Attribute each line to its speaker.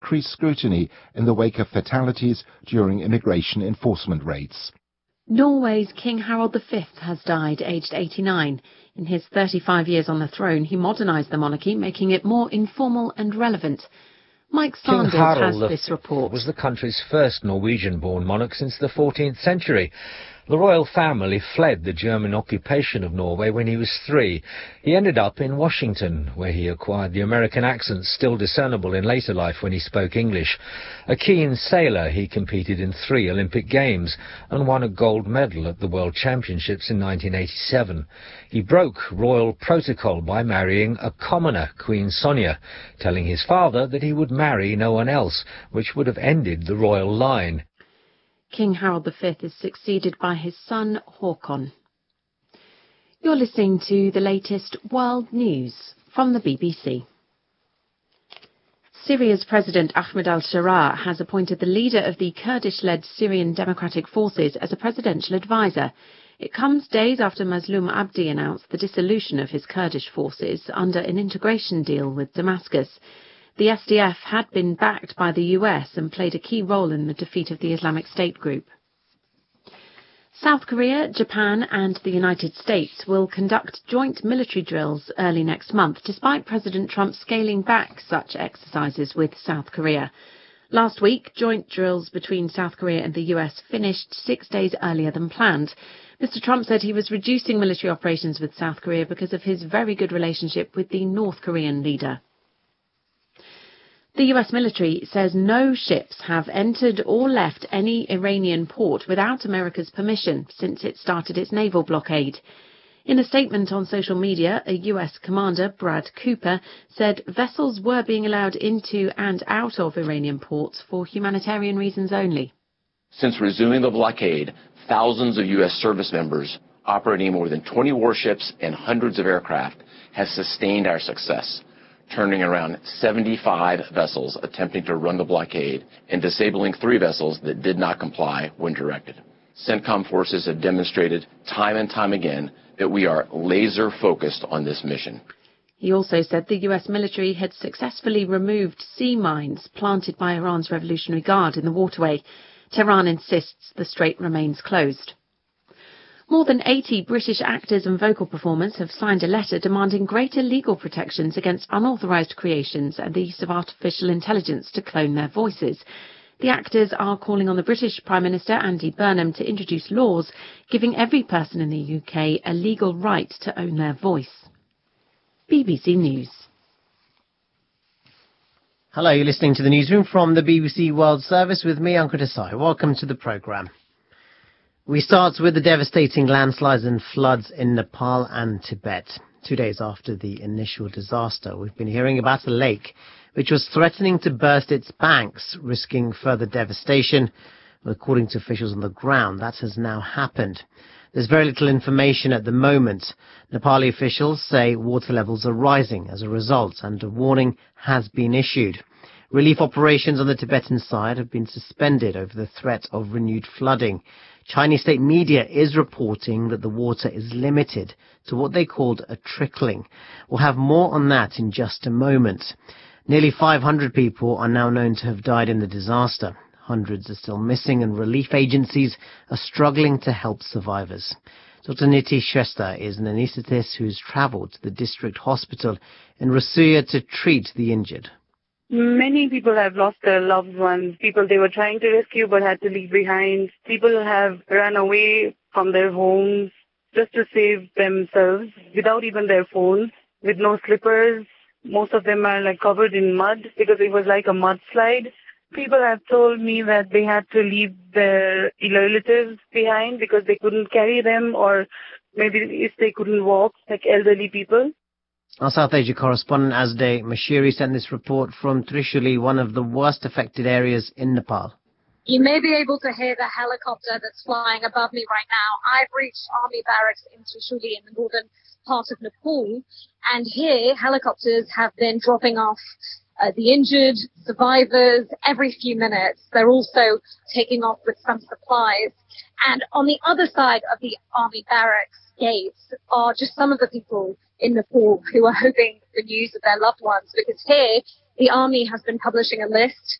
Speaker 1: increased scrutiny in the wake of fatalities during immigration enforcement raids.
Speaker 2: Norway's King Harald V has died, aged 89. In his 35 years on the throne, he modernised the monarchy, making it more informal and relevant. Mike Sanders has this report.
Speaker 3: Was the country's first Norwegian-born monarch since the 14th century. The royal family fled the German occupation of Norway when he was 3. He ended up in Washington, where he acquired the American accent still discernible in later life when he spoke English. A keen sailor, he competed in 3 Olympic Games and won a gold medal at the World Championships in 1987. He broke royal protocol by marrying a commoner, Queen Sonja, telling his father that he would marry no one else, which would have ended the royal line.
Speaker 2: King Harald V is succeeded by his son Håkon. You're listening to the latest world news from the BBC. Syria's President Ahmed al-Sharaa has appointed the leader of the Kurdish-led Syrian Democratic Forces as a presidential advisor. It comes days after Mazloum Abdi announced the dissolution of his Kurdish forces under an integration deal with Damascus. The SDF had been backed by the US and played a key role in the defeat of the Islamic State group. South Korea, Japan and the United States will conduct joint military drills early next month, despite President Trump scaling back such exercises with South Korea. Last week, joint drills between South Korea and the US finished 6 days earlier than planned. Mr. Trump said he was reducing military operations with South Korea because of his very good relationship with the North Korean leader. The US military says no ships have entered or left any Iranian port without America's permission since it started its naval blockade. In a statement on social media, a US commander, Brad Cooper, said vessels were being allowed into and out of Iranian ports for humanitarian reasons only.
Speaker 4: Since resuming the blockade, thousands of US service members operating more than 20 warships and hundreds of aircraft have sustained our success, turning around 75 vessels attempting to run the blockade and disabling 3 vessels that did not comply when directed. CENTCOM forces have demonstrated time and time again that we are laser focused on this mission.
Speaker 2: He also said the US military had successfully removed sea mines planted by Iran's Revolutionary Guard in the waterway. Tehran insists the strait remains closed. More than 80 British actors and vocal performers have signed a letter demanding greater legal protections against unauthorised creations and the use of artificial intelligence to clone their voices. The actors are calling on the British Prime Minister Andy Burnham to introduce laws giving every person in the UK a legal right to own their voice. BBC News.
Speaker 5: Hello, you're listening to the newsroom from the BBC World Service with me, Ankur Desai. Welcome to the programme. We start with the devastating landslides and floods in Nepal and Tibet. 2 days after the initial disaster, we've been hearing about a lake which was threatening to burst its banks, risking further devastation. According to officials on the ground, that has now happened. There's very little information at the moment. Nepali officials say water levels are rising as a result, and a warning has been issued. Relief operations on the Tibetan side have been suspended over the threat of renewed flooding. Chinese state media is reporting that the water is limited to what they called a trickling. We'll have more on that in just a moment. Nearly 500 people are now known to have died in the disaster. Hundreds are still missing, and relief agencies are struggling to help survivors. Dr. Niti Shrestha is an anaesthetist who's travelled to the district hospital in Rasuya to treat the injured.
Speaker 6: Many people have lost their loved ones, people they were trying to rescue but had to leave behind. People have run away from their homes just to save themselves without even their phones, with no slippers. Most of them are covered in mud because it was like a mudslide. People have told me that they had to leave their relatives behind because they couldn't carry them, or maybe if they couldn't walk, like elderly people.
Speaker 5: Our South Asia correspondent Azadeh Mashiri sent this report from Trishuli, one of the worst affected areas in Nepal.
Speaker 7: You may be able to hear the helicopter that's flying above me right now. I've reached Army Barracks in Trishuli in the northern part of Nepal, and here helicopters have been dropping off the injured, survivors, every few minutes. They're also taking off with some supplies. And on the other side of the Army Barracks gates are just some of the people in Nepal who are hoping for news of their loved ones, because here the Army has been publishing a list